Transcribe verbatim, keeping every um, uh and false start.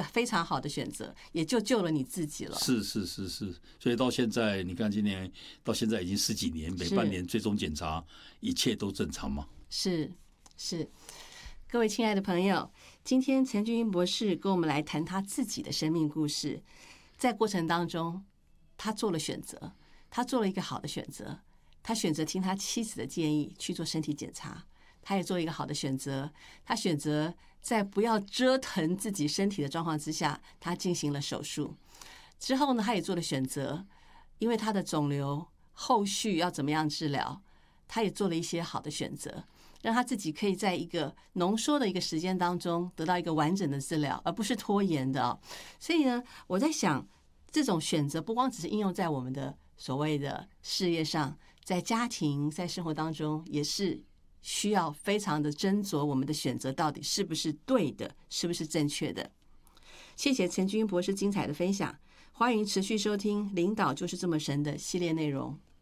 非常好的选择，也就救了你自己了。 是是是是，所以到现在你看，今年到现在已经十几年，每半年最终检查，一切都正常吗？ 是是。各位亲爱的朋友，今天陈俊英博士跟我们来谈他自己的生命故事，在过程当中他做了选择，他做了一个好的选择，他选择听他妻子的建议去做身体检查，他也做了一个好的选择，他选择在不要折腾自己身体的状况之下，他进行了手术。之后呢，他也做了选择，因为他的肿瘤后续要怎么样治疗，他也做了一些好的选择，让他自己可以在一个浓缩的一个时间当中得到一个完整的治疗，而不是拖延的哦。所以呢，我在想，这种选择不光只是应用在我们的所谓的事业上，在家庭、在生活当中，也是需要非常的斟酌我们的选择到底是不是对的，是不是正确的。谢谢陈君博士精彩的分享，欢迎持续收听《领导就是这么神》的系列内容。